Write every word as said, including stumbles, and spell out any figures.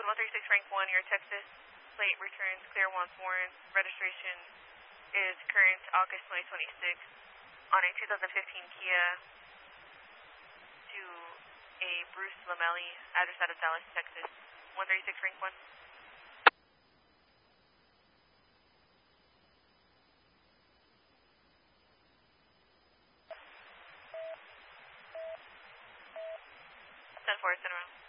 one three six rank one, your Texas plate returns clear once worn. Registration is current August twenty twenty-six on a two thousand fifteen Kia to a Bruce Lamelli, address out of Dallas, Texas. one three six rank one. ten four, turn around.